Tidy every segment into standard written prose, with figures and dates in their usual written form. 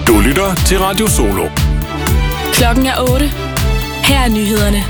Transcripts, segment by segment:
Du lytter til Radio Solo. Klokken er 8. Her er nyhederne.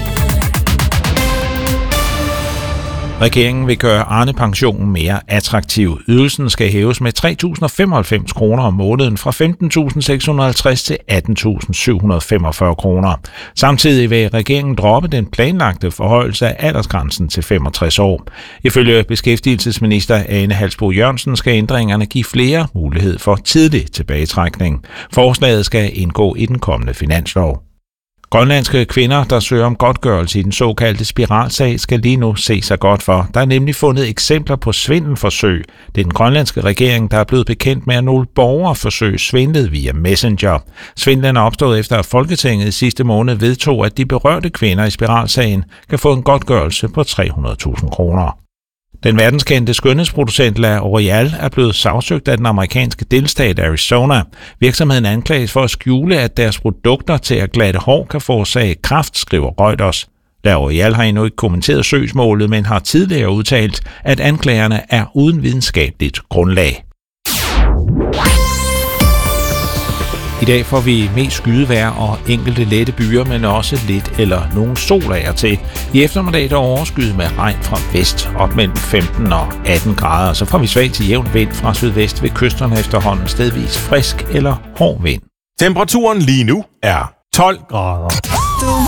Regeringen vil gøre Arne-pensionen mere attraktiv. Ydelsen skal hæves med 3.095 kroner om måneden fra 15.650 til 18.745 kroner. Samtidig vil regeringen droppe den planlagte forhøjelse af aldersgrænsen til 65 år. Ifølge beskæftigelsesminister Ane Halsboe-Jørgensen skal ændringerne give flere mulighed for tidlig tilbagetrækning. Forslaget skal indgå i den kommende finanslov. Grønlandske kvinder, der søger om godtgørelse i den såkaldte spiralsag, skal lige nu se sig godt for. Der er nemlig fundet eksempler på svindelforsøg. Det er den grønlandske regering, der er blevet bekendt med, at nogle borgerforsøg svindlede via Messenger. Svindlen er opstået efter, at Folketinget i sidste måned vedtog, at de berørte kvinder i spiralsagen kan få en godtgørelse på 300.000 kroner. Den verdenskendte skønhedsproducent L'Oréal er blevet sagsøgt af den amerikanske delstat Arizona. Virksomheden anklages for at skjule, at deres produkter til at glatte hår kan forårsage kræft, skriver Reuters. L'Oréal har endnu ikke kommenteret søgsmålet, men har tidligere udtalt, at anklagerne er uden videnskabeligt grundlag. I dag får vi mest skydevejr og enkelte lette byer, men også lidt eller nogen sol af og til. I eftermiddag der overskyet med regn fra vest op mellem 15 og 18 grader. Så får vi svag til jævn vind fra sydvest ved kysterne efterhånden stedvis frisk eller hård vind. Temperaturen lige nu er 12 grader.